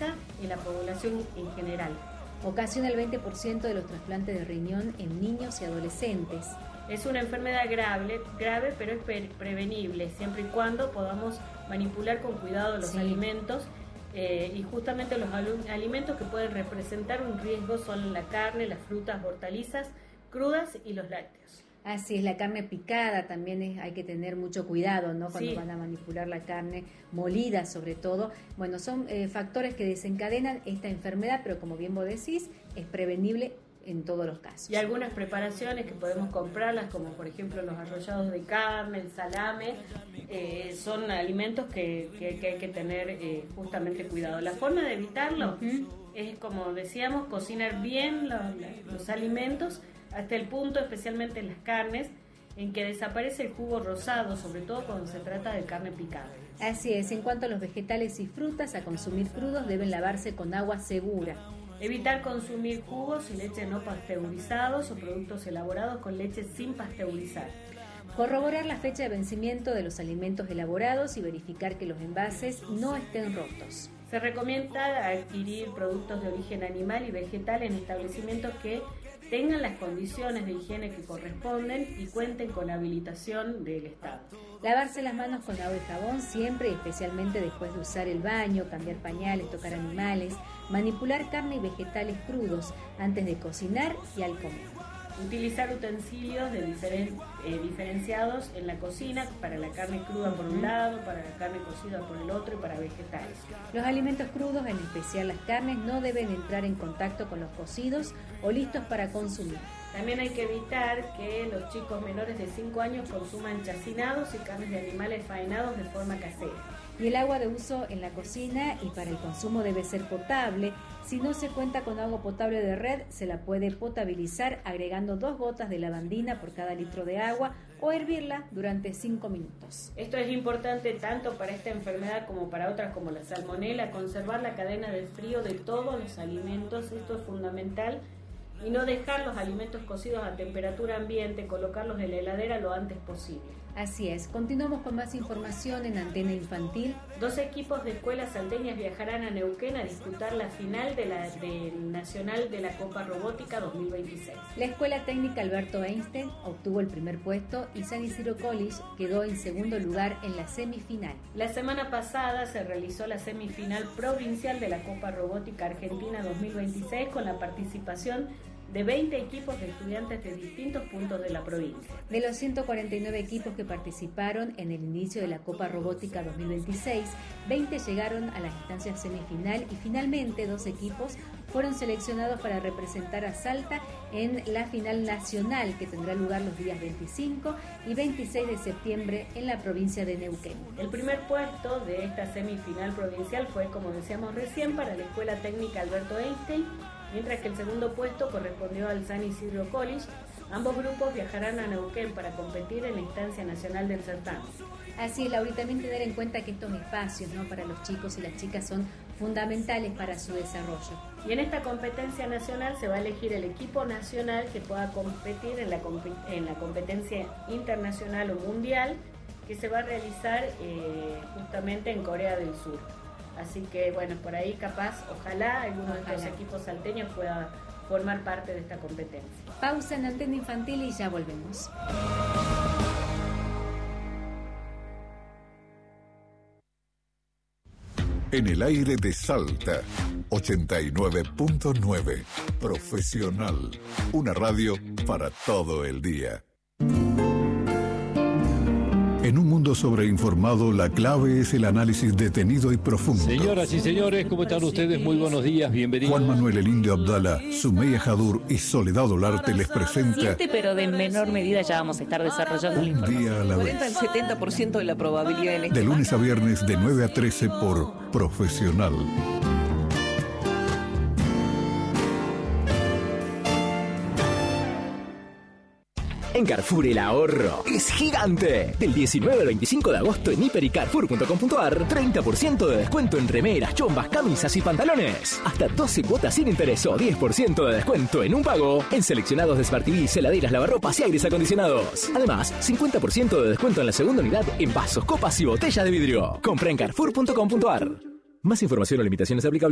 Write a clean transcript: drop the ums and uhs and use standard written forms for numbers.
crónica en la población en general. Ocasiona el 20% de los trasplantes de riñón en niños y adolescentes. Es una enfermedad grave, pero es prevenible, siempre y cuando podamos manipular con cuidado los alimentos. Y justamente los alimentos que pueden representar un riesgo son la carne, las frutas, hortalizas crudas y los lácteos. Así es, la carne picada también hay que tener mucho cuidado, ¿no? Cuando van a manipular la carne molida, sobre todo. Bueno, son factores que desencadenan esta enfermedad, pero como bien vos decís, es prevenible en todos los casos. Y algunas preparaciones que podemos comprarlas, como por ejemplo los arrollados de carne, el salame, son alimentos que hay que tener justamente cuidado. La forma de evitarlo es, como decíamos, cocinar bien los alimentos hasta el punto, especialmente en las carnes, en que desaparece el jugo rosado, sobre todo cuando se trata de carne picada. Así es, en cuanto a los vegetales y frutas, a consumir crudos deben lavarse con agua segura. Evitar consumir jugos y leche no pasteurizados o productos elaborados con leche sin pasteurizar. Corroborar la fecha de vencimiento de los alimentos elaborados y verificar que los envases no estén rotos. Se recomienda adquirir productos de origen animal y vegetal en establecimientos que tengan las condiciones de higiene que corresponden y cuenten con habilitación del Estado. Lavarse las manos con agua y jabón siempre, especialmente después de usar el baño, cambiar pañales, tocar animales, manipular carne y vegetales crudos antes de cocinar y al comer. Utilizar utensilios diferenciados en la cocina, para la carne cruda por un lado, para la carne cocida por el otro y para vegetales. Los alimentos crudos, en especial las carnes, no deben entrar en contacto con los cocidos o listos para consumir. También hay que evitar que los chicos menores de 5 años consuman chacinados y carnes de animales faenados de forma casera. Y el agua de uso en la cocina y para el consumo debe ser potable. Si no se cuenta con agua potable de red, se la puede potabilizar agregando 2 gotas de lavandina por cada litro de agua o hervirla durante 5 minutos. Esto es importante tanto para esta enfermedad como para otras como la salmonela, conservar la cadena de frío de todos los alimentos, esto es fundamental. Y no dejar los alimentos cocidos a temperatura ambiente, colocarlos en la heladera lo antes posible. Así es. Continuamos con más información en Antena Infantil. 2 equipos de escuelas salteñas viajarán a Neuquén a disputar la final del Nacional de la Copa Robótica 2026. La Escuela Técnica Alberto Einstein obtuvo el primer puesto y San Isidro College quedó en segundo lugar en la semifinal. La semana pasada se realizó la semifinal provincial de la Copa Robótica Argentina 2026 con la participación de 20 equipos de estudiantes de distintos puntos de la provincia. De los 149 equipos que participaron en el inicio de la Copa Robótica 2026, 20 llegaron a las instancias semifinal y finalmente 2 equipos fueron seleccionados para representar a Salta en la final nacional que tendrá lugar los días 25 y 26 de septiembre en la provincia de Neuquén. El primer puesto de esta semifinal provincial fue, como decíamos recién, para la Escuela Técnica Alberto Einstein, mientras que el segundo puesto correspondió al San Isidro College. Ambos grupos viajarán a Neuquén para competir en la instancia nacional del certamen. Así es, Laura, también tener en cuenta que estos espacios, ¿no?, para los chicos y las chicas son fundamentales para su desarrollo. Y en esta competencia nacional se va a elegir el equipo nacional que pueda competir en la competencia internacional o mundial que se va a realizar justamente en Corea del Sur. Así que bueno, por ahí capaz, ojalá alguno de estos equipos salteños pueda formar parte de esta competencia. Pausa en Antena Infantil y ya volvemos. En el aire de Salta, 89.9. Profesional. Una radio para todo el día. En un mundo sobreinformado, la clave es el análisis detenido y profundo. Señoras y señores, ¿cómo están ustedes? Muy buenos días, bienvenidos. Juan Manuel El Indio Abdala, Sumeya Jadur y Soledad Olarte les presenta... Pero de menor medida ya vamos a estar desarrollando la Un día a la vez. 40 al 70% de la probabilidad en este. De lunes a viernes de 9 a 13 por Profesional. En Carrefour el ahorro es gigante. Del 19 al 25 de agosto en hiper y carrefour.com.ar, 30% de descuento en remeras, chombas, camisas y pantalones. Hasta 12 cuotas sin interés o 10% de descuento en un pago en seleccionados de Smart TV, heladeras, lavarropas y aires acondicionados. Además, 50% de descuento en la segunda unidad en vasos, copas y botellas de vidrio. Compra en carrefour.com.ar. Más información o limitaciones aplicables.